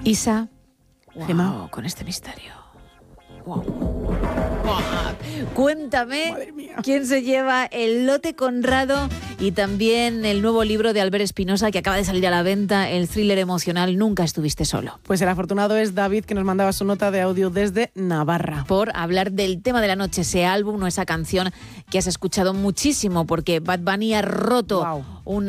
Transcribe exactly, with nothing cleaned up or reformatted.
Isa, Gemma. wow, con este misterio. Wow. Wow. Cuéntame quién se lleva el lote Conrado y también el nuevo libro de Albert Espinosa que acaba de salir a la venta, el thriller emocional Nunca estuviste solo. Pues el afortunado es David, que nos mandaba su nota de audio desde Navarra. Por hablar del tema de la noche, ese álbum o esa canción que has escuchado muchísimo, porque Bad Bunny ha roto Wow. un